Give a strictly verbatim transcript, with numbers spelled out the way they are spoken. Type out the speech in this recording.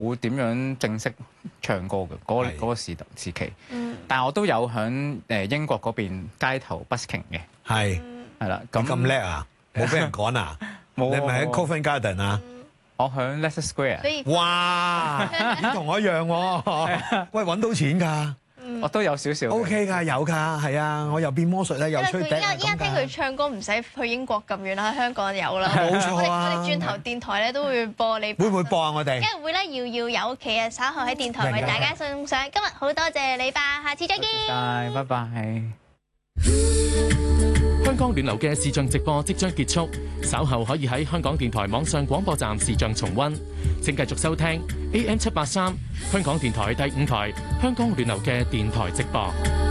會點樣正式唱歌嘅嗰嗰個時時期。嗯，但係我都有喺誒英國嗰邊街頭 busking 嘅。 係係啦，咁咁叻啊！冇俾人趕啊！你係咪喺 Covent Garden 啊？ 我喺 Leicester Square。 哇！咦，同我一樣喎。喂，揾到錢㗎？ 我都有少少。O K 㗎，有㗎，係啊！我又變魔術咧，又吹笛咁㗎。 依家依家聽佢唱歌唔使去英國咁遠啦，香港有啦。 冇錯啊！ 我哋轉頭電台咧都會播你。 會唔會播啊？我哋因為會咧遙遙有期啊，稍後喺電台為大家送上。今日好多謝你吧，下次再見。 拜拜。 香港暖流嘅視像直播即將結束，稍後可以喺香港電台網上廣播站視像重溫。請繼續收聽 A M 七八三香港電台第五台香港暖流嘅電台直播。